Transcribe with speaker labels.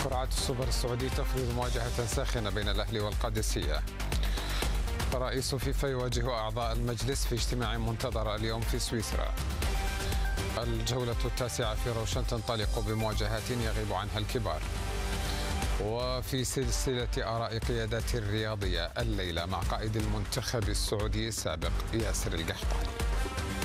Speaker 1: قرعة السوبر السعودي تفرض مواجهة ساخنة بين الأهلي والقادسية. رئيس فيفا يواجه أعضاء المجلس في اجتماع منتظر اليوم في سويسرا. الجولة التاسعة في روشن تنطلق بمواجهات يغيب عنها الكبار. وفي سلسلة آراء قيادات الرياضية الليلة مع قائد المنتخب السعودي السابق ياسر القحطاني.